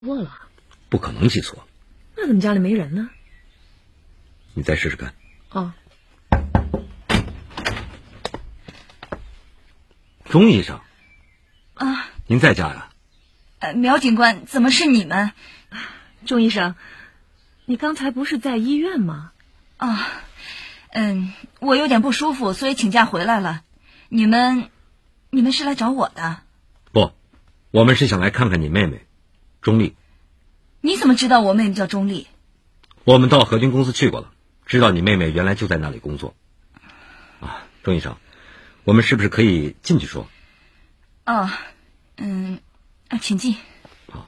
过了。 不可能记错。 那怎么家里没人呢？ 你再试试看。 哦。 钟医生。 啊。 您在家呀？ 苗警官，怎么是你们？ 钟医生，你刚才不是在医院吗？ 啊，我有点不舒服，所以请假回来了。你们是来找我的？ 不，我们是想来看看你妹妹，钟丽。 你怎么知道我妹妹叫钟丽？ 我们到河军公司去过了，知道你妹妹原来就在那里工作。啊，钟医生，我们是不是可以进去说？ 哦，请进。 好，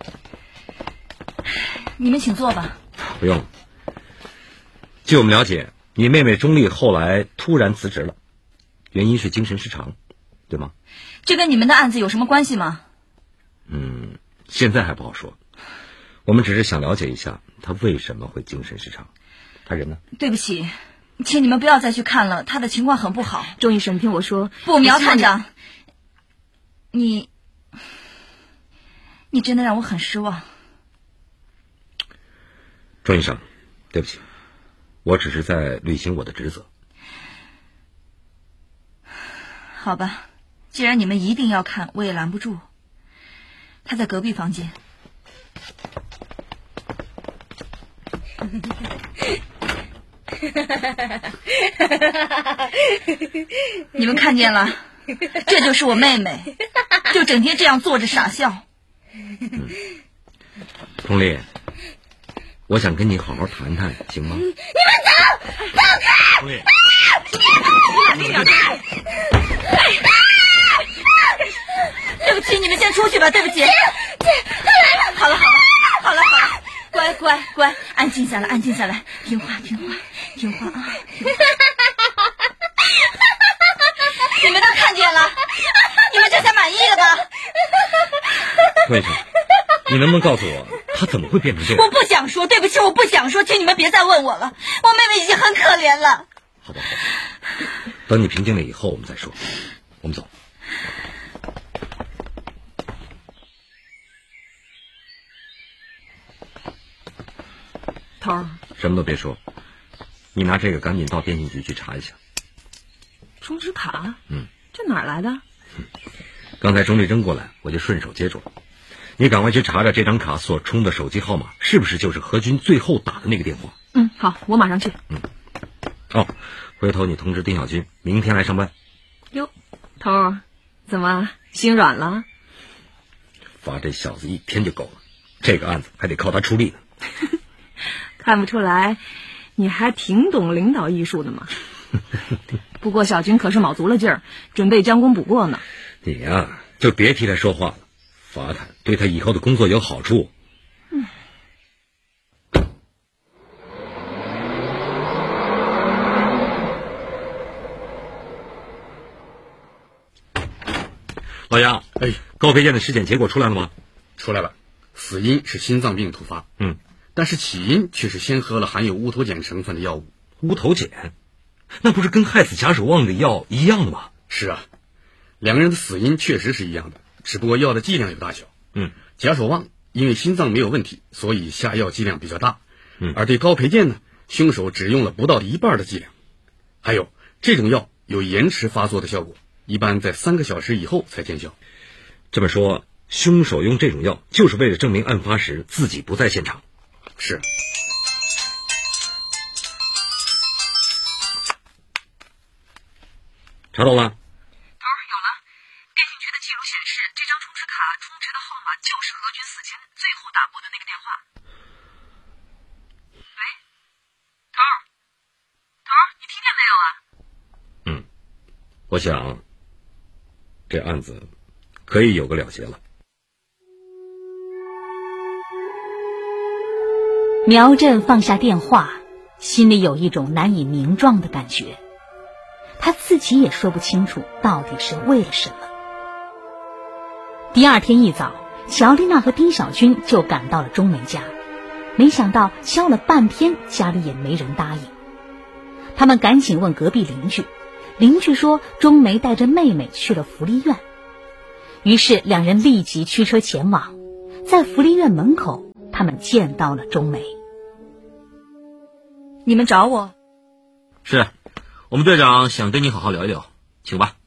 你们请坐吧。 不用了。据我们了解，你妹妹钟丽后来突然辞职了，原因是精神失常，对吗？ 这跟你们的案子有什么关系吗？ 现在还不好说。我们只是想了解一下她为什么会精神失常。她人呢？ 对不起，请你们不要再去看了，她的情况很不好。 钟医生，听我说。 不，苗探长，你真的让我很失望。 钟医生，对不起，我只是在履行我的职责。 好吧，既然你们一定要看，我也拦不住。他在隔壁房间。你们看见了，这就是我妹妹，就整天这样坐着傻笑。 钟丽，我想跟你好好谈谈，行吗？ 你们走开！ 钟丽， 你俩开！ 对不起，你们先出去吧。对不起，姐，他来了。好了，乖，安静下来，听话啊！你们都看见了，你们这下满意了吧？ 钟医生，你能不能告诉我，她怎么会变成这样？ 我不想说，对不起，我不想说，请你们别再问我了。我妹妹已经很可怜了。 好吧，等你平静了以后我们再说。我们走。 头儿， 什么都别说，你拿这个赶紧到电信局去查一下。 充值卡？这哪儿来的？ 刚才钟丽扔过来，我就顺手接住了。你赶快去查查这张卡所充的手机号码是不是就是何军最后打的那个电话。 好，我马上去。 回头你通知丁小军明天来上班。 哟，头儿，怎么心软了？ 罚这小子1天就够了，这个案子还得靠他出力呢。 看不出来，你还挺懂领导艺术的嘛。不过小军可是卯足了劲儿，准备将功补过呢。 你呀，就别替他说话了，罚他对他以后的工作有好处。老杨，高培建的尸检结果出来了吗？ 出来了，死因是心脏病突发。但是起因却是先喝了含有乌头碱成分的药物。 乌头碱？那不是跟害死贾守望的药一样的吗？ 是啊，两个人的死因确实是一样的，只不过药的剂量有大小。贾守望因为心脏没有问题，所以下药剂量比较大。而对高培建呢，凶手只用了不到1半的剂量。还有，这种药有延迟发作的效果，一般在3个小时以后才见效。 这么说，凶手用这种药就是为了证明案发时自己不在现场。 是。 查到了？ 头儿，有了。电信局的记录显示，这张充值卡充值的号码就是何军死前最后打过的那个电话。喂，头儿，你听见没有啊？ 我想这案子可以有个了结了。 苗振放下电话，心里有一种难以名状的感觉。他自己也说不清楚到底是为了什么。第二天一早，乔丽娜和丁小军就赶到了钟梅家，没想到敲了半天，家里也没人答应。他们赶紧问隔壁邻居，邻居说钟梅带着妹妹去了福利院。于是两人立即驱车前往， 在福利院门口，他们见到了钟梅。 你们找我？ 是，我们队长想跟你好好聊一聊，请吧。